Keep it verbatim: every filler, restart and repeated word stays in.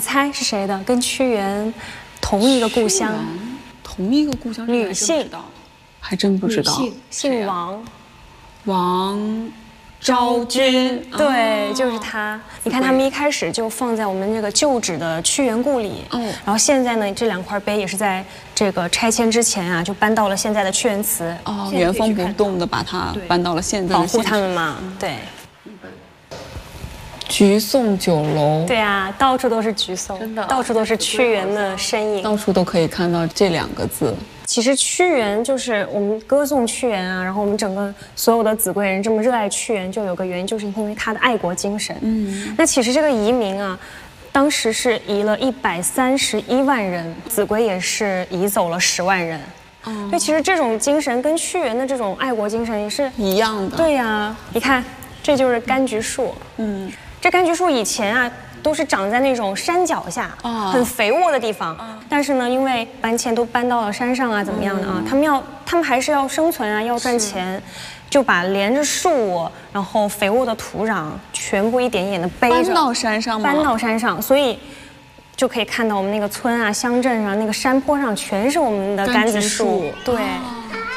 猜是谁的？跟屈原同一个故乡， 同一个故乡， 女性， 还真不知道， 姓王， 王昭君， 对，就是她。你看，他们一开始就放在我们这个旧址的屈原故里，嗯，然后现在呢，这两块碑也是在这个拆迁之前啊，就搬到了现在的屈原祠， 哦，原封不动的把它搬到了现在的， 保护他们嘛，对。 橘颂酒楼， 对啊，到处都是橘颂，真的，到处都是屈原的身影， 到处都可以看到这两个字。 其实屈原就是我们歌颂屈原啊，然后我们整个所有的秭归人这么热爱屈原，就有个原因，就是因为他的爱国精神。嗯，那其实这个移民啊，当时是移了一百三十一万人，秭归也是移走了十万人。哦，所以其实这种精神跟屈原的这种爱国精神也是一样的。 对呀、啊，你看，这就是柑橘树。嗯。这柑橘树以前啊，都是长在那种山脚下，啊，很肥沃的地方。啊，但是呢，因为搬迁都搬到了山上啊，怎么样的啊？嗯、他们要，他们还是要生存啊，要赚钱，就把连着树，然后肥沃的土壤，全部一点一点的背着搬到山上吗？ 搬到山上，所以就可以看到我们那个村啊、乡镇上那个山坡上全是我们的柑橘树。对。